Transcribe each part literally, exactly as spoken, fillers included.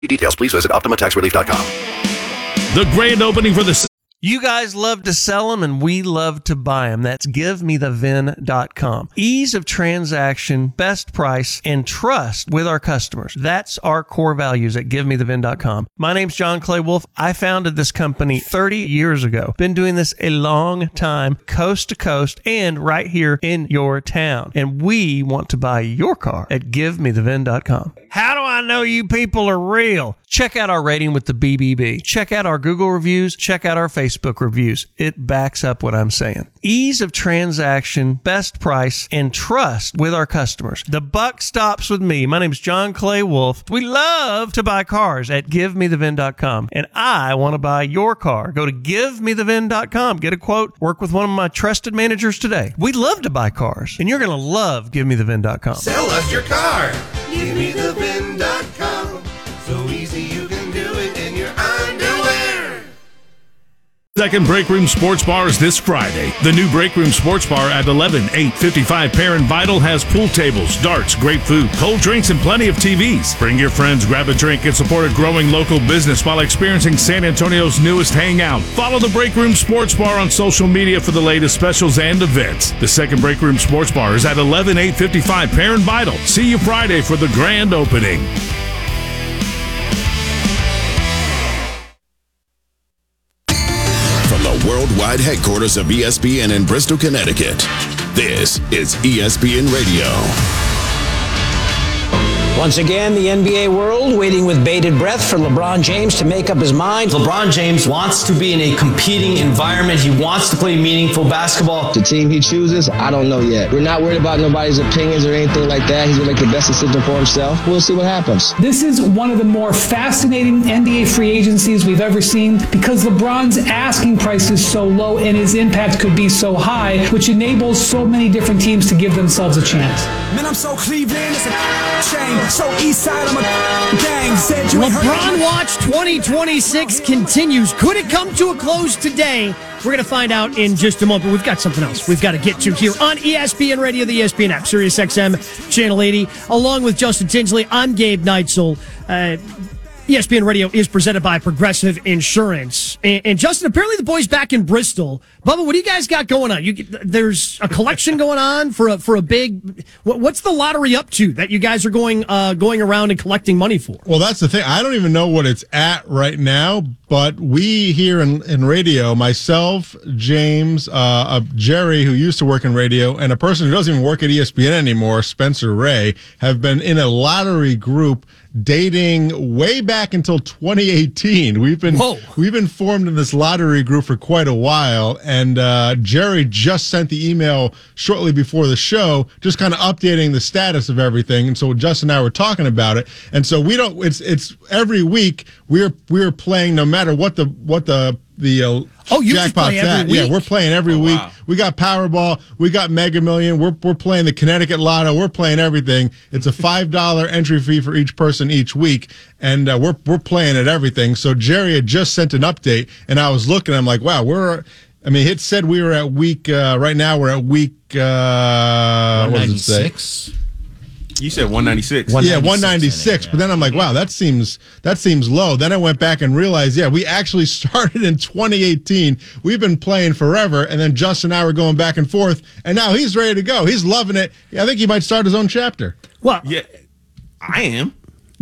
Details, please visit Optima Tax Relief dot com. The grand opening for the... You guys love to sell them, and we love to buy them. That's give me the V I N dot com. Ease of transaction, best price, and trust with our customers. That's our core values at give me the V I N dot com. My name's John Clay Wolf. I founded this company thirty years ago. Been doing this a long time, coast to coast, and right here in your town. And we want to buy your car at give me the V I N dot com. How do I know you people are real? Check out our rating with the B B B. Check out our Google reviews. Check out our Facebook reviews. It backs up what I'm saying. Ease of transaction, best price, and trust with our customers. The buck stops with me. My name is John Clay Wolf. We love to buy cars at give me the V I N dot com. And I want to buy your car. Go to give me the V I N dot com. Get a quote. Work with one of my trusted managers today. We love to buy cars. And you're going to love give me the V I N dot com. Sell us your car. give me the V I N dot com. So easy you can do it in your underwear. Second Break Room Sports Bar is this Friday. The new Break Room Sports Bar at eleven eight fifty-five Perrin Vital has pool tables, darts, great food, cold drinks, and plenty of T Vs. Bring your friends, grab a drink, and support a growing local business while experiencing San Antonio's newest hangout. Follow the Break Room Sports Bar on social media for the latest specials and events. The Second Break Room Sports Bar is at eleven eight fifty-five Perrin Vital. See you Friday for the grand opening. Worldwide headquarters of E S P N in Bristol, Connecticut. This is E S P N Radio. Once again, the N B A world waiting with bated breath for LeBron James to make up his mind. LeBron James wants to be in a competing environment. He wants to play meaningful basketball. The team he chooses, I don't know yet. We're not worried about nobody's opinions or anything like that. He's going to make the best decision for himself. We'll see what happens. This is one of the more fascinating N B A free agencies we've ever seen because LeBron's asking price is so low and his impact could be so high, which enables so many different teams to give themselves a chance. Man, I'm so Cleveland, it's a shame. So east side, I'm a gang. Said you LeBron Watch twenty twenty-six continues. Could it come to a close today? We're going to find out in just a moment. We've got something else we've got to get to here on E S P N Radio, the E S P N app, Sirius X M, Channel eighty. Along with Justin Tinsley, I'm Gabe Neitzel. Uh, E S P N Radio is presented by Progressive Insurance. And, and Justin, apparently the boys back in Bristol. Bubba, what do you guys got going on? You, there's a collection going on for a, for a big. What, what's the lottery up to that you guys are going uh, going around and collecting money for? Well, that's the thing. I don't even know what it's at right now. But we here in, in radio, myself, James, uh, uh, Jerry, who used to work in radio, and a person who doesn't even work at E S P N anymore, Spencer Ray, have been in a lottery group dating way back until twenty eighteen. We've been Whoa. we've been formed in this lottery group for quite a while, and uh, Jerry just sent the email shortly before the show, just kind of updating the status of everything. And so Justin and I were talking about it, and so we don't. It's it's every week we're we're playing no matter what the what the the uh, oh you jackpot's at. Week? Yeah, we're playing every oh, week. Wow. We got Powerball, we got Mega Million. We're we're playing the Connecticut Lotto. We're playing everything. It's a five dollar entry fee for each person each week, and uh, we're we're playing at everything. So Jerry had just sent an update, and I was looking. I'm like, wow, we're. I mean, it said we were at week. Uh, right now, we're at week. Uh, what does it say? You said one ninety-six. Yeah, one ninety-six. But then I'm like, wow, that seems that seems low. Then I went back and realized, yeah, we actually started in twenty eighteen. We've been playing forever, and then Justin and I were going back and forth, and now he's ready to go. He's loving it. I think he might start his own chapter. Well, yeah, I am.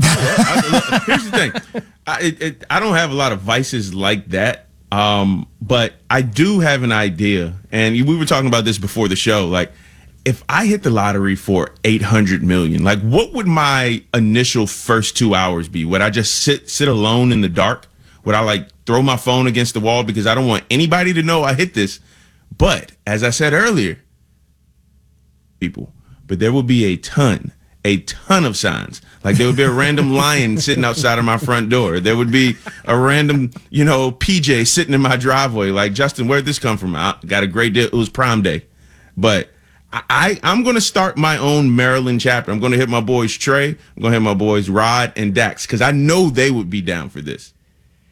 I, here's the thing. I, it, it, I don't have a lot of vices like that, um, but I do have an idea, and we were talking about this before the show, like, if I hit the lottery for eight hundred million, like what would my initial first two hours be? Would I just sit sit alone in the dark? Would I like throw my phone against the wall because I don't want anybody to know I hit this? But as I said earlier, people, but there will be a ton, a ton of signs. Like there would be a random lion sitting outside of my front door. There would be a random, you know, P J sitting in my driveway. Like, Justin, where'd this come from? I got a great deal. It was Prime Day. But I, I'm going to start my own Maryland chapter. I'm going to hit my boys Trey. I'm going to hit my boys Rod and Dax because I know they would be down for this.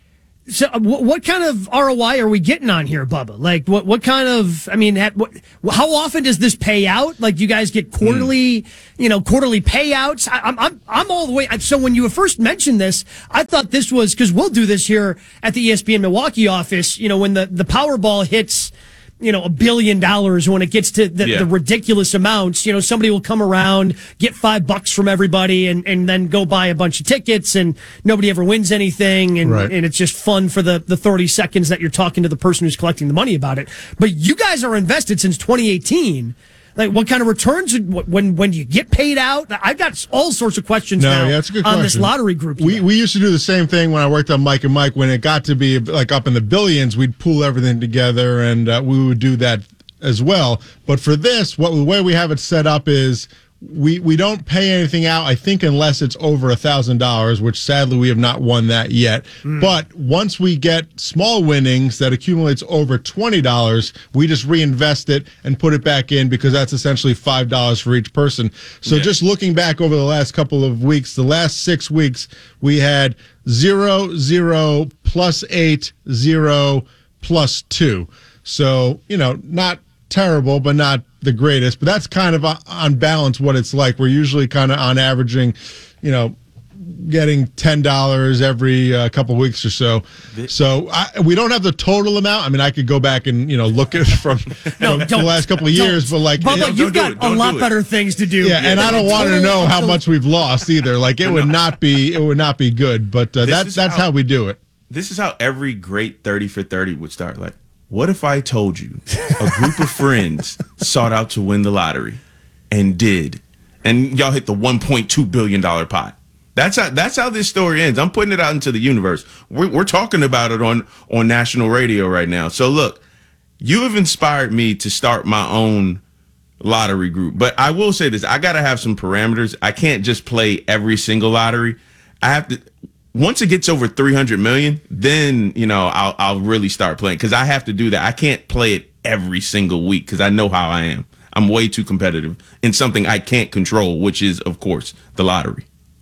So, what, what kind of R O I are we getting on here, Bubba? Like, what, what kind of? I mean, what, how often does this pay out? Like, you guys get quarterly, mm. you know, quarterly payouts. I, I'm, I'm, I'm all the way. So, when you first mentioned this, I thought this was because we'll do this here at the E S P N Milwaukee office. You know, when the the Powerball hits, you know, a billion dollars, when it gets to the, yeah. the ridiculous amounts, you know, somebody will come around, get five bucks from everybody, and, and then go buy a bunch of tickets, and nobody ever wins anything, and, right. and it's just fun for the, the thirty seconds that you're talking to the person who's collecting the money about it. But you guys are invested since twenty eighteen. Like, what kind of returns, when when do you get paid out? I've got all sorts of questions no, now yeah, that's a good on question. this lottery group. We we used to do the same thing when I worked on Mike and Mike. When it got to be like up in the billions, we'd pool everything together, and uh, we would do that as well. But for this, what the way we have it set up is we we don't pay anything out, I think, unless it's over a thousand dollars, which sadly we have not won that yet. Mm. But once we get small winnings that accumulates over twenty dollars, we just reinvest it and put it back in, because that's essentially five dollars for each person. So yeah. just looking back over the last couple of weeks, the last six weeks, we had zero, zero, plus eight, zero, plus two. So, you know, not terrible, but not the greatest. But that's kind of on balance what it's like. We're usually kind of on averaging, you know, getting ten dollars every uh, couple of weeks or so. So I, we don't have the total amount. I mean, I could go back and, you know, look at it from, no, from the last couple of years, but like, Bubba, you've got a lot better things to do. Yeah, and I don't want to know how much we've lost either. Like, it would not be, it would not be good. But uh, that's that's how, how we do it. This is how every great thirty for thirty would start. Like, what if I told you a group of friends sought out to win the lottery and did, and y'all hit the one point two billion dollars pot? That's how that's how this story ends. I'm putting it out into the universe. We're, we're talking about it on, on national radio right now. So look, you have inspired me to start my own lottery group. But I will say this, I got to have some parameters. I can't just play every single lottery. I have to... Once it gets over three hundred million, then, you know, I'll I'll really start playing, because I have to do that. I can't play it every single week, because I know how I am. I'm way too competitive in something I can't control, which is, of course, the lottery.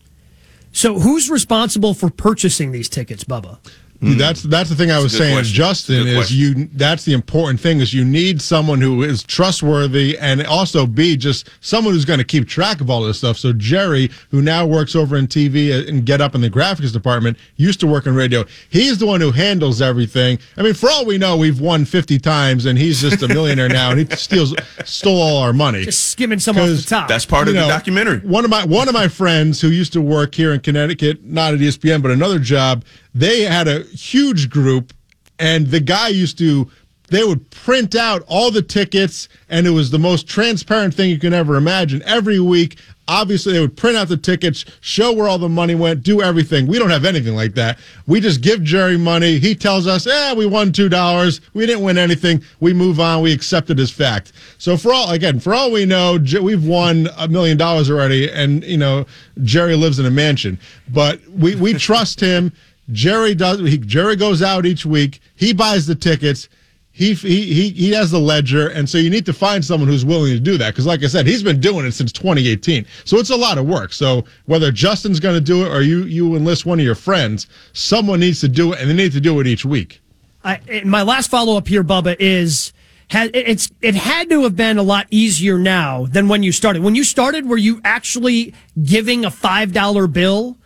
So who's responsible for purchasing these tickets, Bubba? Mm. That's that's the thing I was saying, question. Justin, is you. That's the important thing, is you need someone who is trustworthy, and also be just someone who's going to keep track of all this stuff. So Jerry, who now works over in T V and Get Up in the graphics department, used to work in radio. He's the one who handles everything. I mean, for all we know, we've won fifty times, and he's just a millionaire now, and he steals stole all our money. Just skimming some off the top. That's part of know, the documentary. One of my one of my friends who used to work here in Connecticut, not at E S P N, but another job. They had a huge group, and the guy used to, they would print out all the tickets, and it was the most transparent thing you can ever imagine. Every week, obviously, they would print out the tickets, show where all the money went, do everything. We don't have anything like that. We just give Jerry money. He tells us, eh, we won two dollars. We didn't win anything. We move on. We accept it as fact. So for all, again, for all we know, we've won a million dollars already, and, you know, Jerry lives in a mansion. But we, we trust him. Jerry does. He, Jerry goes out each week. He buys the tickets. He he he he has the ledger, and so you need to find someone who's willing to do that. Because, like I said, he's been doing it since twenty eighteen. So it's a lot of work. So whether Justin's going to do it or you you enlist one of your friends, someone needs to do it, and they need to do it each week. I, my last follow up here, Bubba, is had it's it had to have been a lot easier now than when you started. When you started, were you actually giving a five dollar bill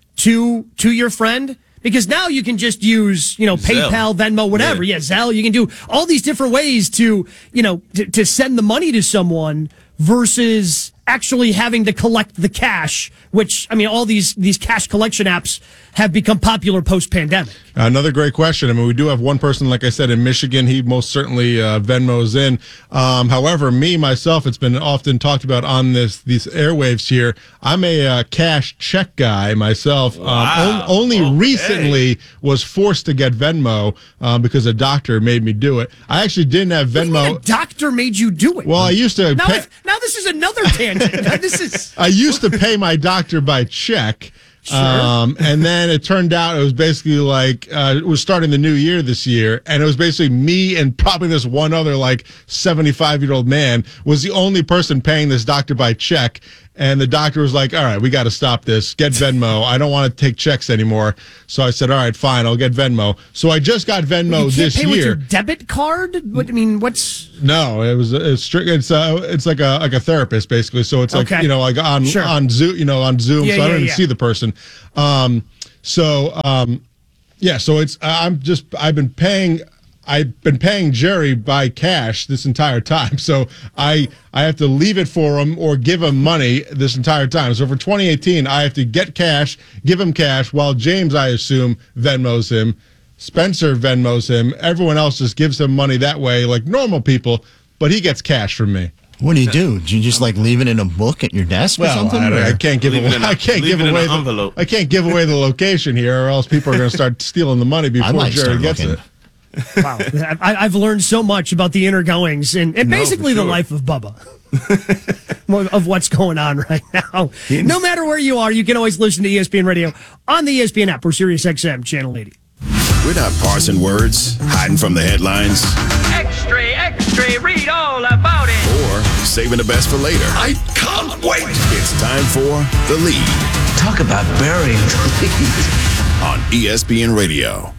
to to your friend? Because now you can just use, you know, Zelle. PayPal, Venmo, whatever. Yeah. yeah, Zelle. You can do all these different ways to, you know, to, to send the money to someone versus actually having to collect the cash, which, I mean, all these, these cash collection apps have become popular post-pandemic. Another great question. I mean, we do have one person, like I said, in Michigan. He most certainly uh, Venmos in. Um, however, me, myself, it's been often talked about on this these airwaves here. I'm a uh, cash check guy myself. Wow. Um, on, only okay. recently was forced to get Venmo um, because a doctor made me do it. I actually didn't have Venmo. A doctor made you do it. Well, I used to. Now, pay- if, now this is another tangent. Now this is. I used to pay my doctor by check. Sure. Um, and then it turned out it was basically like, uh, it was starting the new year this year. And it was basically me and probably this one other like seventy-five year old man was the only person paying this doctor by check. And the doctor was like, all right, we got to stop this. Get Venmo. I don't want to take checks anymore. So I said, all right, fine, I'll get Venmo. So I just got Venmo you can't this pay year. With your debit card? What, I mean, what's... No, it was it's strict. It's uh, it's like a like a therapist basically. So it's like Okay. you know like on Sure. on Zoom, you know on Zoom. Yeah, so I yeah, don't even yeah. see the person. Um, so um, yeah, so it's I'm just I've been paying. I've been paying Jerry by cash this entire time, so I I have to leave it for him or give him money this entire time. So for twenty eighteen, I have to get cash, give him cash, while James, I assume, Venmos him. Spencer Venmos him. Everyone else just gives him money that way, like normal people, but he gets cash from me. What do you do? Do you just like leave it in a book at your desk or Well, something? I, don't- or- I can't give Leave away. it in a- I can't leave give it in away an the envelope. I can't give away the location here, or else people are going to start stealing the money before might Jerry start gets looking. it. Wow. I, I've learned so much about the inner goings and, and No, for basically the sure. life of Bubba. Of what's going on right now. No matter where you are, you can always listen to E S P N Radio on the E S P N app or Sirius X M Channel eighty. We're not parsing words, hiding from the headlines, Extra, extra, read all about it. or saving the best for later. I can't wait. It's time for The Lead Talk about burying the lead. on E S P N Radio.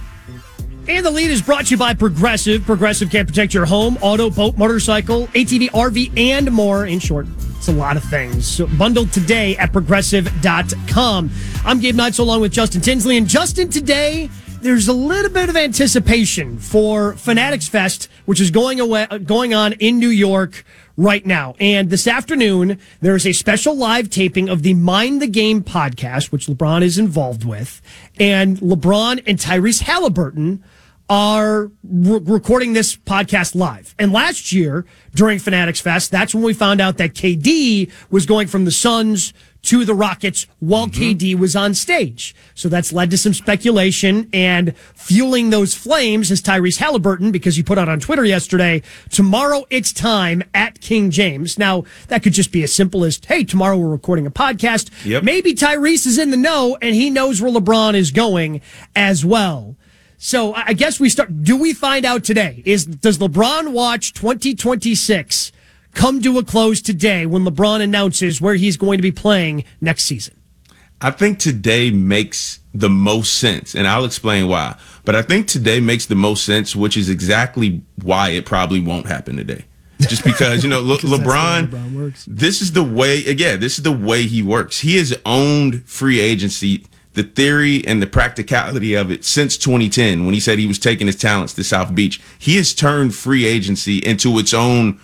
And the lead is brought to you by Progressive. Progressive can protect your home, auto, boat, motorcycle, A T V, R V, and more. In short, it's a lot of things. So bundled today at progressive dot com. I'm Gabe Knights along with Justin Tinsley. And Justin, today, there's a little bit of anticipation for Fanatics Fest, which is going away, going on in New York right now. And this afternoon, there is a special live taping of the Mind the Game podcast, which LeBron is involved with. And LeBron and Tyrese Halliburton are re- recording this podcast live. And last year, during Fanatics Fest, that's when we found out that K D was going from the Suns to the Rockets while K D was on stage. So that's led to some speculation and fueling those flames is Tyrese Halliburton, because he put out on Twitter yesterday, tomorrow it's time at King James. Now, that could just be as simple as, hey, tomorrow we're recording a podcast. Yep. Maybe Tyrese is in the know and he knows where LeBron is going as well. So I guess we start. Do we find out today? Is does LeBron Watch twenty twenty-six come to a close today when LeBron announces where he's going to be playing next season? I think today makes the most sense, and I'll explain why. But I think today makes the most sense, which is exactly why it probably won't happen today. Just because, you know, Le- LeBron, LeBron works. this is the way, again, this is the way he works. He has owned free agency, the theory and the practicality of it, since twenty ten, when he said he was taking his talents to South Beach. He has turned free agency into its own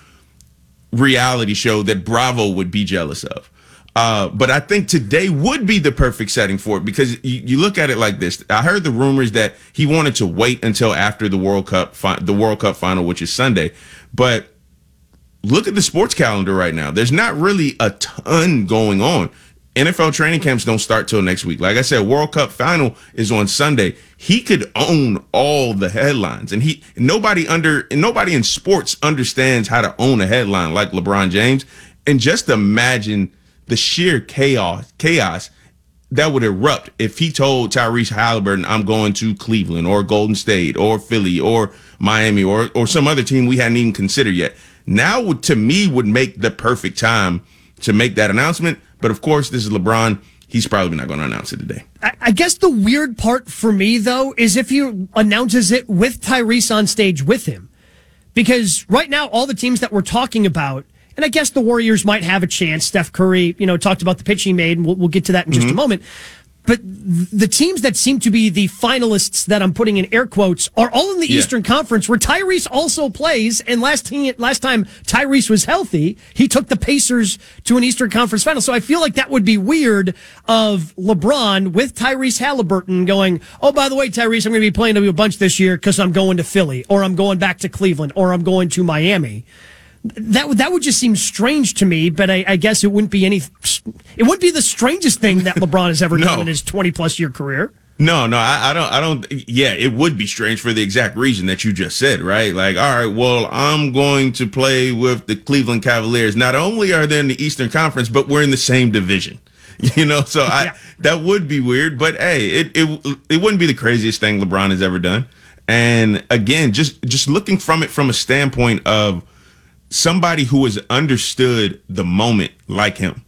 reality show that Bravo would be jealous of. Uh, but I think today would be the perfect setting for it, because you, you look at it like this. I heard the rumors that he wanted to wait until after the World Cup, fi- the World Cup final, which is Sunday. But look at the sports calendar right now. There's not really a ton going on. N F L training camps don't start till next week. Like I said, World Cup final is on Sunday. He could own all the headlines, and he nobody under and nobody in sports understands how to own a headline like LeBron James. And just imagine the sheer chaos chaos that would erupt if he told Tyrese Halliburton, I'm going to Cleveland or Golden State or Philly or Miami or or some other team we hadn't even considered yet. Now, would, to me, would make the perfect time to make that announcement. But of course, this is LeBron. He's probably not going to announce it today. I, I guess the weird part for me, though, is if he announces it with Tyrese on stage with him. Because right now, all the teams that we're talking about, and I guess the Warriors might have a chance. Steph Curry, you know, talked about the pitch he made, and we'll, we'll get to that in just Mm-hmm. a moment. But the teams that seem to be the finalists that I'm putting in air quotes are all in the Yeah. Eastern Conference, where Tyrese also plays. And last he, last time Tyrese was healthy, he took the Pacers to an Eastern Conference final. So I feel like that would be weird of LeBron with Tyrese Halliburton going, oh, by the way, Tyrese, I'm going to be playing a bunch this year because I'm going to Philly, or I'm going back to Cleveland, or I'm going to Miami. That would that would just seem strange to me, but I, I guess it wouldn't be any. It wouldn't be the strangest thing that LeBron has ever No. done in his twenty plus year career. No, no, I, I don't, I don't. Yeah, it would be strange for the exact reason that you just said, right? Like, all right, well, I'm going to play with the Cleveland Cavaliers. Not only are they in the Eastern Conference, but we're in the same division. You know, so I Yeah. that would be weird, but hey, it it it wouldn't be the craziest thing LeBron has ever done. And again, just just looking from it from a standpoint of somebody who has understood the moment like him.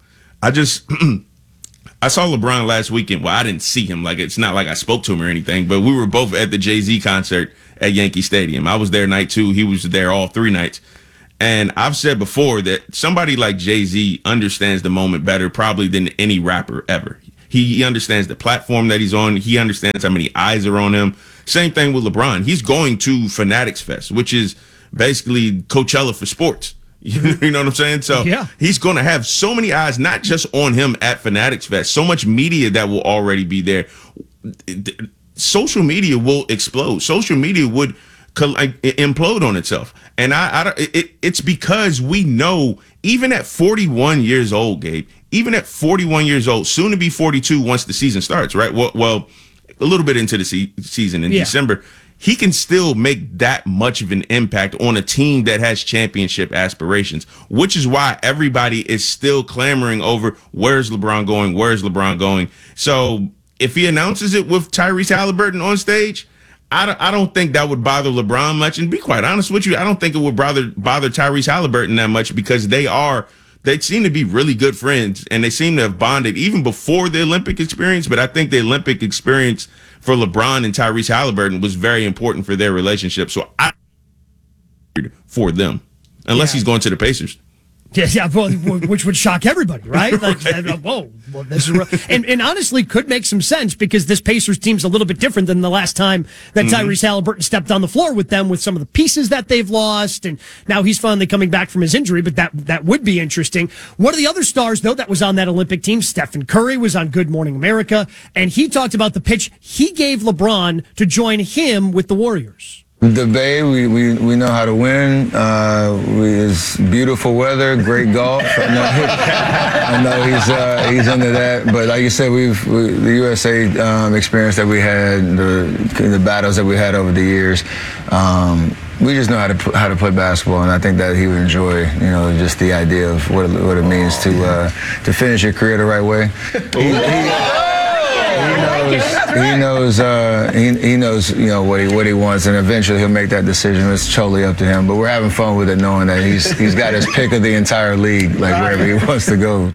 I just I saw LeBron last weekend. Well, I didn't see him. Like, it's not like I spoke to him or anything, but we were both at the Jay-Z concert at Yankee Stadium. I was there night two. He was there all three nights. And I've said before that somebody like Jay-Z understands the moment better probably than any rapper ever. He, he understands the platform that he's on. He understands how many eyes are on him. Same thing with LeBron. He's going to Fanatics Fest, which is basically Coachella for sports. You know what I'm saying? So yeah. He's going to have so many eyes, not just on him at Fanatics Fest, so much media that will already be there. Social media will explode. Social media would like, implode on itself. And I, I it, it's because we know, even at forty-one years old, Gabe, even at forty-one years old, soon to be forty-two once the season starts, right? Well, well a little bit into the se- season in yeah. December. He can still make that much of an impact on a team that has championship aspirations, which is why everybody is still clamoring over where's LeBron going, where's LeBron going. So if he announces it with Tyrese Halliburton on stage, I don't, I don't think that would bother LeBron much. And to be quite honest with you, I don't think it would bother bother Tyrese Halliburton that much because they are they seem to be really good friends and they seem to have bonded even before the Olympic experience. But I think the Olympic experience for LeBron and Tyrese Halliburton was very important for their relationship. So I for them, unless yeah. he's going to the Pacers. Yeah, yeah, well, which would shock everybody, right? Like, right. Whoa, well, this is real. and and honestly, could make some sense because this Pacers team's a little bit different than the last time that mm-hmm. Tyrese Halliburton stepped on the floor with them, with some of the pieces that they've lost, and now he's finally coming back from his injury. But that that would be interesting. One of the other stars, though, that was on that Olympic team, Stephen Curry, was on Good Morning America, and he talked about the pitch he gave LeBron to join him with the Warriors. The Bay, we, we, we know how to win. Uh, we, it's beautiful weather, great golf. I know, I know he's uh, he's into that. But like you said, we've we, the U S A um, experience that we had, the the battles that we had over the years. Um, we just know how to how to play basketball, and I think that he would enjoy, you know, just the idea of what it, what it means to uh, to finish your career the right way. He, he, He knows. He knows. Uh, he, he knows. You know what he what he wants, and eventually he'll make that decision. It's totally up to him. But we're having fun with it, knowing that he's he's got his pick of the entire league, like wherever he wants to go.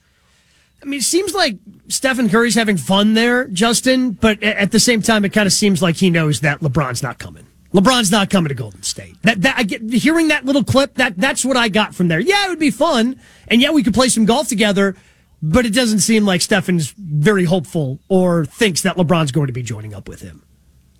I mean, it seems like Stephen Curry's having fun there, Justin. But at the same time, it kind of seems like he knows that LeBron's not coming. LeBron's not coming to Golden State. That that I get hearing that little clip. That that's what I got from there. Yeah, it would be fun, and yeah, we could play some golf together. But it doesn't seem like Stephen's very hopeful or thinks that LeBron's going to be joining up with him.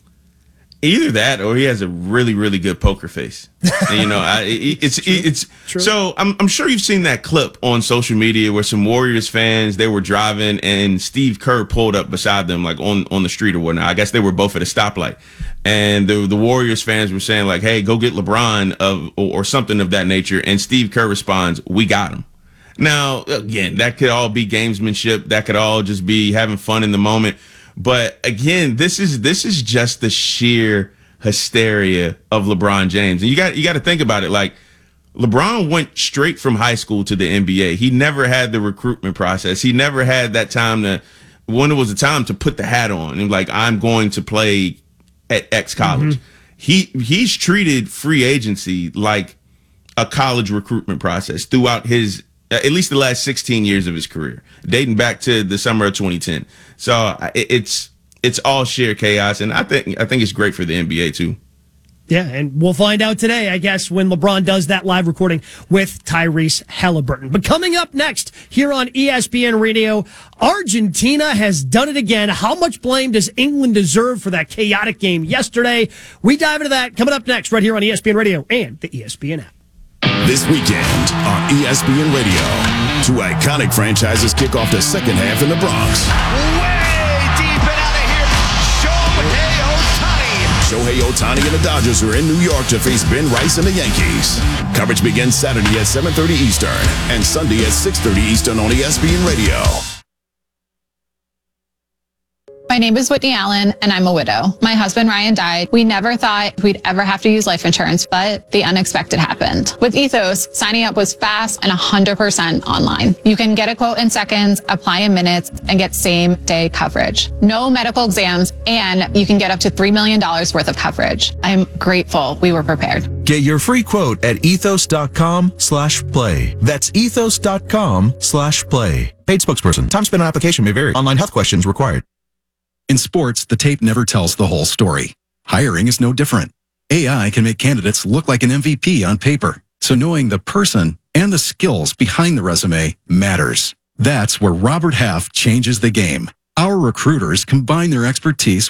Either that, or he has a really, really good poker face. You know, I, it, it's True. it's True. So I'm I'm sure you've seen that clip on social media where some Warriors fans, they were driving and Steve Kerr pulled up beside them, like on, on the street or whatnot. I guess they were both at a stoplight, and the the Warriors fans were saying like, "Hey, go get LeBron," of or, or something of that nature. And Steve Kerr responds, "We got him." Now, again, that could all be gamesmanship. That could all just be having fun in the moment. But again, this is this is just the sheer hysteria of LeBron James. And you got you got to think about it. Like, LeBron went straight from high school to the N B A. He never had the recruitment process. He never had that time to, when it was a time to put the hat on and like, I'm going to play at X college. Mm-hmm. He he's treated free agency like a college recruitment process throughout his at least the last sixteen years of his career, dating back to the summer of twenty ten. So it's it's all sheer chaos, and I think I think it's great for the N B A too. Yeah, and we'll find out today, I guess, when LeBron does that live recording with Tyrese Halliburton. But coming up next here on E S P N Radio, Argentina has done it again. How much blame does England deserve for that chaotic game yesterday? We dive into that coming up next right here on E S P N Radio and the E S P N app. This weekend on E S P N Radio, two iconic franchises kick off the second half in the Bronx. Way deep and out of here, Shohei Ohtani. Shohei Ohtani and the Dodgers are in New York to face Ben Rice and the Yankees. Coverage begins Saturday at seven thirty Eastern and Sunday at six thirty Eastern on E S P N Radio. My name is Whitney Allen, and I'm a widow. My husband, Ryan, died. We never thought we'd ever have to use life insurance, but the unexpected happened. With Ethos, signing up was fast and one hundred percent online. You can get a quote in seconds, apply in minutes, and get same-day coverage. No medical exams, and you can get up to three million dollars worth of coverage. I'm grateful we were prepared. Get your free quote at ethos.com slash play. That's ethos.com slash play. Paid spokesperson. Time spent on application may vary. Online health questions required. In sports, the tape never tells the whole story. Hiring is no different. A I can make candidates look like an M V P on paper. So knowing the person and the skills behind the resume matters. That's where Robert Half changes the game. Our recruiters combine their expertise